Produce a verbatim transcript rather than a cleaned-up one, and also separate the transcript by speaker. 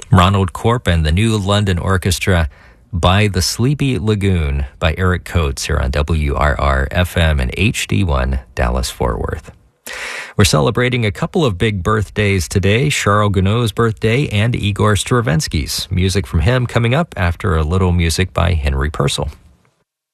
Speaker 1: Ronald Corp and the New London Orchestra, By the Sleepy Lagoon by Eric Coates here on W R R F M and H D one Dallas-Fort Worth. We're celebrating a couple of big birthdays today, Charles Gounod's birthday and Igor Stravinsky's. Music from him coming up after a little music by Henry Purcell.